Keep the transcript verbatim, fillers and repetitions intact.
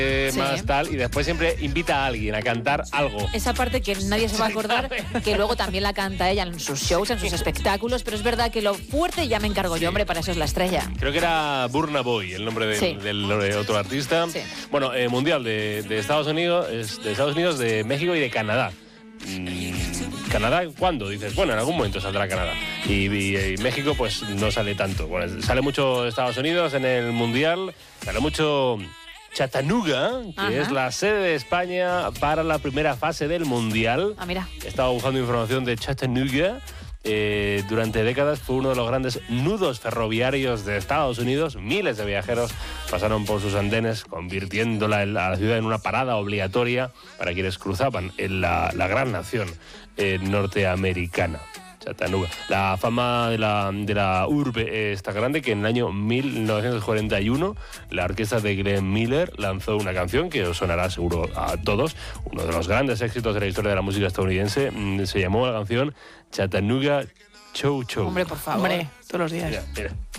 sí. más tal, y después siempre invita a alguien a cantar algo. Esa parte que nadie se va a acordar, que luego también la canta ella en sus shows, en sus espectáculos, pero es verdad que lo fuerte ya me encargo sí. yo, hombre, para eso es la estrella. Creo que era Burna Boy, el nombre de, sí. del, del otro artista. Sí. Bueno, eh, mundial de, de Estados Unidos, de Estados Unidos, de México y de Canadá. ¿Canadá cuándo? Dices, bueno, en algún momento saldrá Canadá. Y, y, y México, pues no sale tanto. Bueno, sale mucho Estados Unidos en el Mundial, sale mucho Chattanooga, que Ajá. es la sede de España para la primera fase del Mundial. Ah, mira. Estaba buscando información de Chattanooga. Eh, durante décadas fue uno de los grandes nudos ferroviarios de Estados Unidos. Miles de viajeros pasaron por sus andenes, convirtiéndola a la ciudad en una parada obligatoria para quienes cruzaban en la, la gran nación eh, norteamericana. Chattanooga. La fama de la, de la urbe es tan grande que en el año mil novecientos cuarenta y uno la orquesta de Glenn Miller lanzó una canción que os sonará seguro a todos, uno de los grandes éxitos de la historia de la música estadounidense. Se llamó la canción Chattanooga Chow Chow. Hombre, por favor. Hombre, todos los días. Mira, mira.